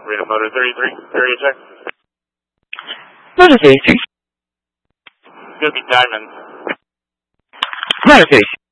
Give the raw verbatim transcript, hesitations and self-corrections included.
Reno Motor thirty-three, area check. Motor thirty-three. It's going to be Diamond. Motor thirty-three.